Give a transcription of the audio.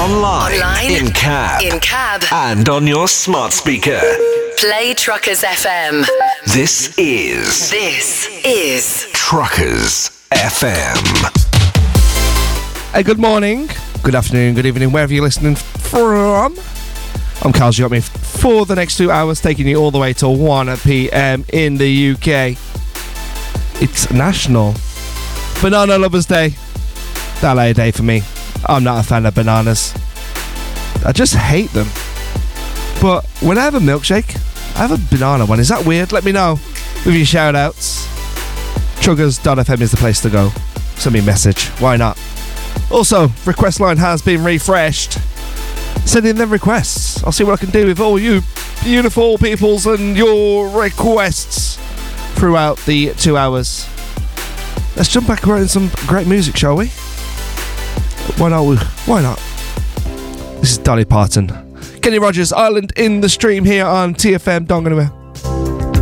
Online. In cab. And on your smart speaker. Play Truckers FM. This is Truckers FM. Hey, good morning, good afternoon, good evening, wherever you're listening from. I'm Carl. You got me for the next 2 hours, taking you all the way till 1 p.m. in the UK. It's National Banana Lovers Day. LA day for me. I'm not a fan of bananas. I just hate them. But when I have a milkshake, I have a banana one. Is that weird? Let me know with your shout outs. Truckers.fm is the place to go. Send me a message. Why not? Also, request line has been refreshed. Send in them requests. I'll see what I can do with all you beautiful peoples and your requests throughout the 2 hours. Let's jump back around some great music, shall we? Why not? This is Dolly Parton. Kenny Rogers, Island in the Stream here on TFM. Don't go anywhere.